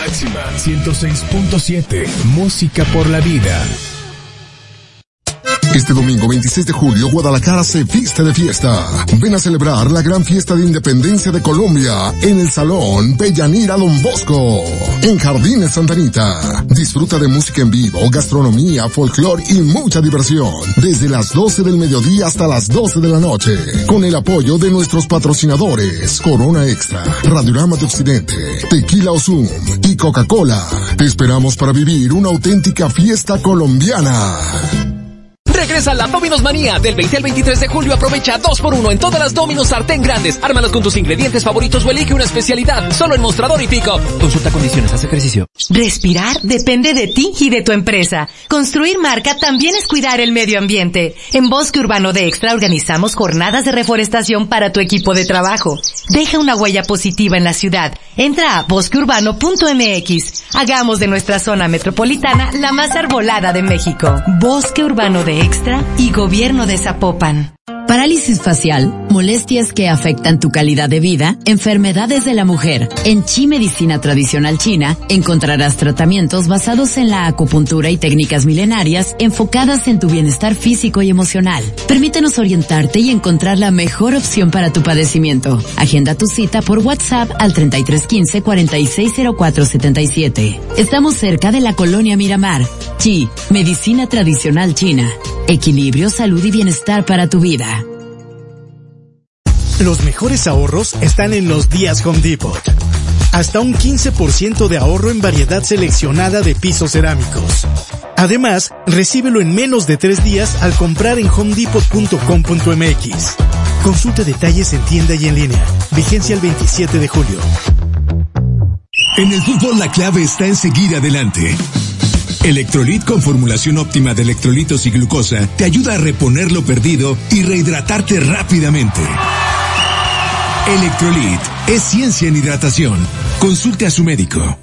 Máxima 106.7, música por la vida. Este domingo 26 de julio, Guadalajara se viste de fiesta. Ven a celebrar la gran fiesta de independencia de Colombia en el Salón Bellanira Don Bosco, en Jardines Santa Anita. Disfruta de música en vivo, gastronomía, folclor y mucha diversión. Desde las 12 del mediodía hasta las 12 de la noche. Con el apoyo de nuestros patrocinadores, Corona Extra, Radiorama de Occidente, Tequila Ozum y Coca-Cola. Te esperamos para vivir una auténtica fiesta colombiana. Regresa la Domino's Manía. Del 20 al 23 de julio aprovecha 2x1 en todas las Domino's sartén grandes. Ármalas con tus ingredientes favoritos o elige una especialidad. Solo en Mostrador y Pico. Consulta condiciones, haz ejercicio. Respirar depende de ti y de tu empresa. Construir marca también es cuidar el medio ambiente. En Bosque Urbano de Extra organizamos jornadas de reforestación para tu equipo de trabajo. Deja una huella positiva en la ciudad. Entra a bosqueurbano.mx. Hagamos de nuestra zona metropolitana la más arbolada de México. Bosque Urbano de Extra y Gobierno de Zapopan. Parálisis facial, molestias que afectan tu calidad de vida, enfermedades de la mujer. En Chi Medicina Tradicional China encontrarás tratamientos basados en la acupuntura y técnicas milenarias enfocadas en tu bienestar físico y emocional. Permítenos orientarte y encontrar la mejor opción para tu padecimiento. Agenda tu cita por WhatsApp al 3315-460477. Estamos cerca de la Colonia Miramar. Chi Medicina Tradicional China. Equilibrio, salud y bienestar para tu vida. Los mejores ahorros están en los días Home Depot. Hasta un 15% de ahorro en variedad seleccionada de pisos cerámicos. Además, recíbelo en menos de 3 días al comprar en homedepot.com.mx. Consulta detalles en tienda y en línea. Vigencia el 27 de julio. En el fútbol la clave está en seguir adelante. Electrolit con formulación óptima de electrolitos y glucosa te ayuda a reponer lo perdido y rehidratarte rápidamente. Electrolit es ciencia en hidratación. Consulte a su médico.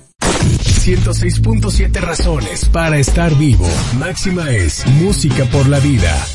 106.7 razones para estar vivo. Máxima es música por la vida.